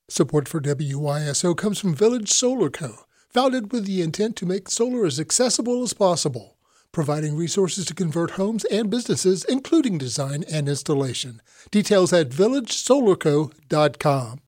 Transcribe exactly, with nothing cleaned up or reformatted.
Support for W Y S O comes from Village Solar Co., founded with the intent to make solar as accessible as possible, providing resources to convert homes and businesses, including design and installation. Details at village solar co dot com.